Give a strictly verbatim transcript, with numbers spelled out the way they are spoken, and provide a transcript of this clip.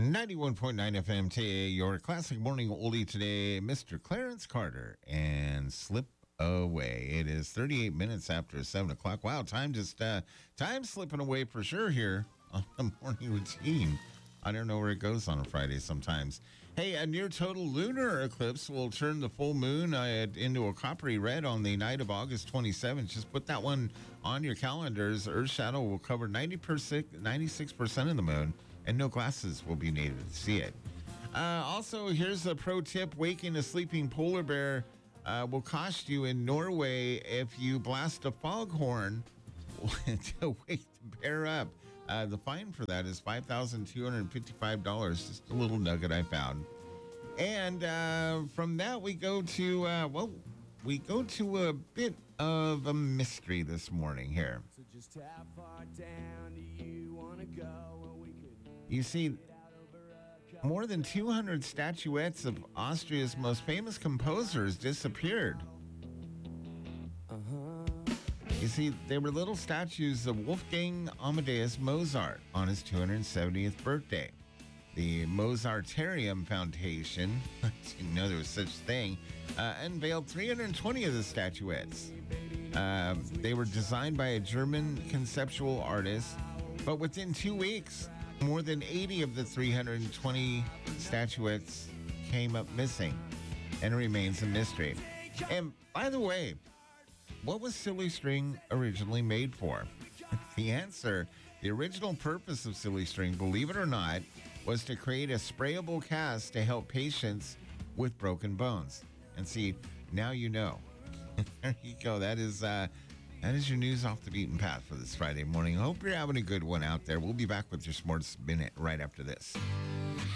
ninety-one point nine F M T A, your classic morning oldie today, Mister Clarence Carter and Slip Away. It is thirty-eight minutes after seven o'clock. Wow, time just, uh, time slipping away for sure here on the morning routine. I don't know where it goes on a Friday sometimes. Hey, a near total lunar eclipse will turn the full moon uh, into a coppery red on the night of August twenty-seventh. Just put that one on your calendars. Earth's shadow will cover ninety percent, ninety-six percent of the moon, and no glasses will be needed to see it. Uh, also, here's a pro tip. Waking a sleeping polar bear uh, will cost you in Norway if you blast a foghorn to wake the bear up. Uh, the fine for that is five thousand two hundred fifty-five dollars. Just a little nugget I found. And uh, from that, we go to, uh, well, we go to a bit of a mystery this morning here. So just how far down do you want to go? Well, we could You see, more than two hundred statuettes of Austria's most famous composers disappeared. Uh-huh. You see, they were little statues of Wolfgang Amadeus Mozart on his two hundred seventieth birthday. The Mozartarium Foundation, I didn't know there was such a thing, uh, unveiled three hundred twenty of the statuettes. Uh, they were designed by a German conceptual artist, but within two weeks, more than eighty of the three hundred twenty statuettes came up missing and remains a mystery. And by the way, what was Silly String originally made for? The answer, the original purpose of Silly String, believe it or not, was to create a sprayable cast to help patients with broken bones. And see, now you know. There you go. That is uh, that is your news off the beaten path for this Friday morning. I hope you're having a good one out there. We'll be back with your Sports Minute right after this.